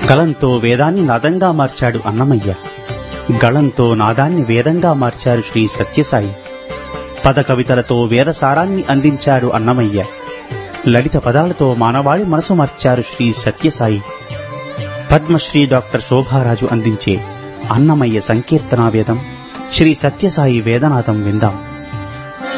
గళంతో వేదాన్ని నాదంగా మార్చాడు అన్నమయ్య. గళంతో నాదాన్ని వేదంగా మార్చారు శ్రీ సత్యసాయి. పద కవితలతో వేదసారాన్ని అందించారు అన్నమయ్య. లలిత పదాలతో మానవాళి మనసు మార్చారు శ్రీ సత్యసాయి. పద్మశ్రీ డాక్టర్ శోభారాజు అందించే అన్నమయ్య సంకీర్తనా వేదం శ్రీ సత్యసాయి వేదనాదం విందాం.